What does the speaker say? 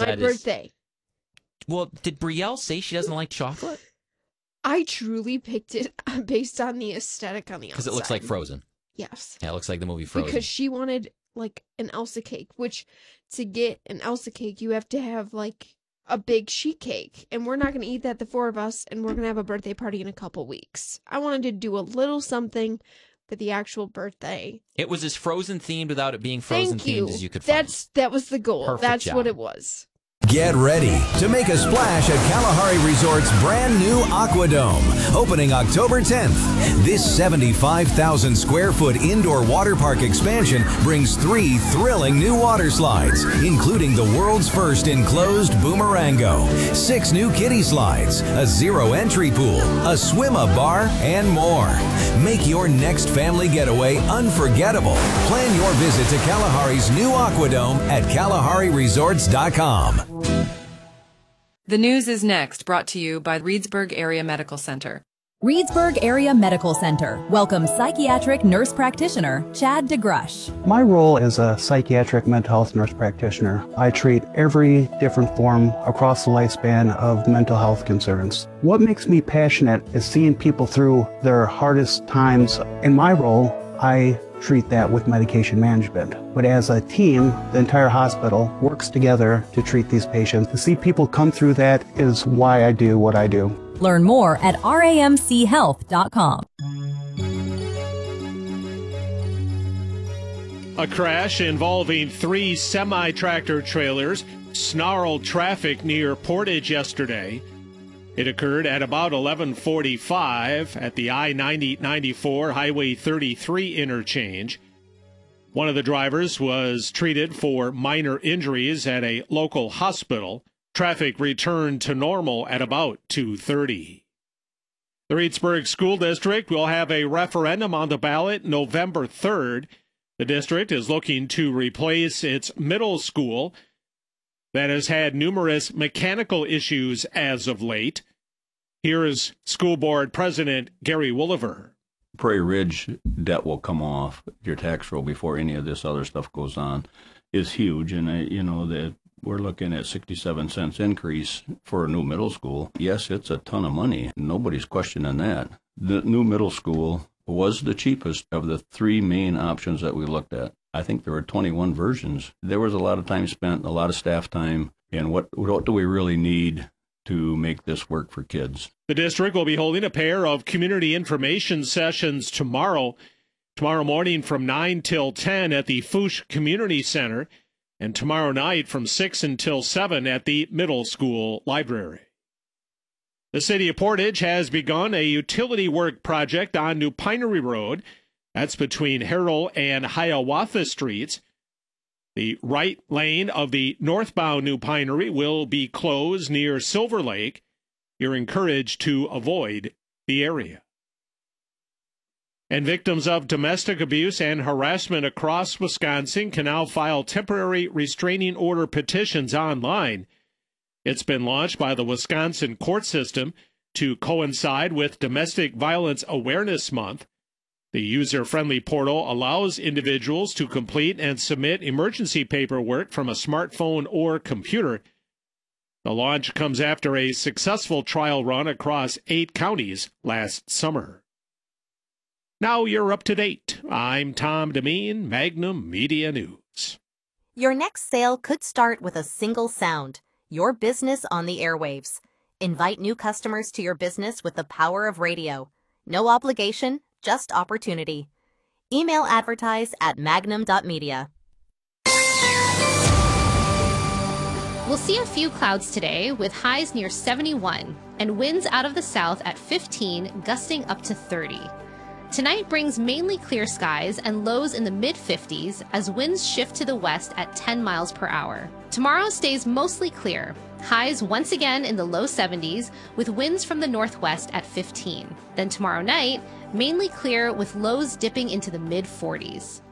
my birthday. Well, did Brielle say she doesn't like chocolate? I truly picked it based on the aesthetic on the outside. Because it looks like Frozen. Yes. Yeah, it looks like the movie Frozen. Because she wanted, like, an Elsa cake, which, to get an Elsa cake, you have to have, like, a big sheet cake. And we're not going to eat that, the four of us, and we're going to have a birthday party in a couple weeks. I wanted to do a little something for the actual birthday. It was as Frozen themed without it being Frozen themed as you could find. That was the goal. Perfect That's job. what it was. Get ready to make a splash at Kalahari Resort's brand new Aquadome, opening October 10th. This 75,000 square foot indoor water park expansion brings 3 thrilling new water slides, including the world's first enclosed Boomerango, 6 new kiddie slides, a zero entry pool, a swim-up bar, and more. Make your next family getaway unforgettable. Plan your visit to Kalahari's new Aquadome at KalahariResorts.com. The news is next, brought to you by Reedsburg Area Medical Center. Reedsburg Area Medical Center welcomes psychiatric nurse practitioner Chad DeGrush. My role as a psychiatric mental health nurse practitioner, I treat every different form across the lifespan of mental health concerns. What makes me passionate is seeing people through their hardest times. In my role, I treat that with medication management. But as a team, the entire hospital works together to treat these patients. To see people come through that is why I do what I do. Learn more at ramchealth.com. A crash involving 3 semi-tractor trailers snarled traffic near Portage yesterday. It occurred at about 11:45 at the I-90-94 Highway 33 interchange. One of the drivers was treated for minor injuries at a local hospital. Traffic returned to normal at about 2:30. The Reedsburg School District will have a referendum on the ballot November 3rd. The district is looking to replace its middle school that has had numerous mechanical issues as of late. Here is School Board President Gary Wolliver. Prairie Ridge debt will come off your tax roll before any of this other stuff goes on is huge. And, that we're looking at 67 cents increase for a new middle school. Yes, it's a ton of money. Nobody's questioning that. The new middle school was the cheapest of the 3 main options that we looked at. I think there were 21 versions. There was a lot of time spent, a lot of staff time, and what do we really need to make this work for kids? The district will be holding a pair of community information sessions tomorrow morning from 9 till 10 at the Fouche Community Center, and tomorrow night from 6 until 7 at the middle school library. The city of Portage has begun a utility work project on New Pinery Road. That's between Harrell and Hiawatha Streets. The right lane of the northbound New Pinery will be closed near Silver Lake. You're encouraged to avoid the area. And victims of domestic abuse and harassment across Wisconsin can now file temporary restraining order petitions online. It's been launched by the Wisconsin court system to coincide with Domestic Violence Awareness Month. The user-friendly portal allows individuals to complete and submit emergency paperwork from a smartphone or computer. The launch comes after a successful trial run across 8 counties last summer. Now you're up to date. I'm Tom Demeen, Magnum Media News. Your next sale could start with a single sound, your business on the airwaves. Invite new customers to your business with the power of radio. No obligation, just opportunity. Email advertise at magnum.media. We'll see a few clouds today with highs near 71 and winds out of the south at 15, gusting up to 30. Tonight brings mainly clear skies and lows in the mid-50s as winds shift to the west at 10 miles per hour. Tomorrow stays mostly clear. Highs once again in the low 70s with winds from the northwest at 15. Then tomorrow night, mainly clear with lows dipping into the mid-40s.